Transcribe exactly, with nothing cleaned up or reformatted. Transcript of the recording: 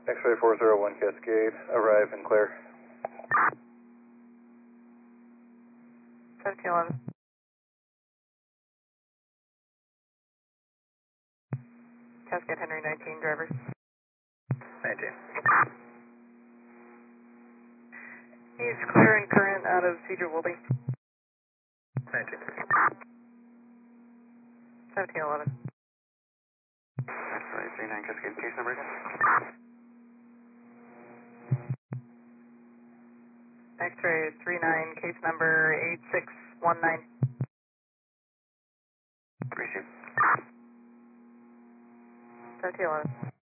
X-ray four zero one Cascade, arrive and clear. seventeen eleven. Cascade Henry nineteen, driver. nineteen. He's clear and current out of Cedar Woolley. nineteen. seventeen eleven. X-ray three nine Cascade, case number again? X-ray three nine, case number eight six one nine. Receive. seventeen eleven.